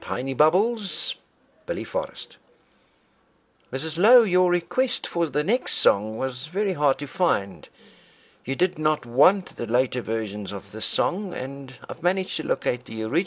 Tiny Bubbles, Billy Forrest. Mrs. Lowe, your request for the next song was very hard to find. You did not want the later versions of this song, and I've managed to locate the original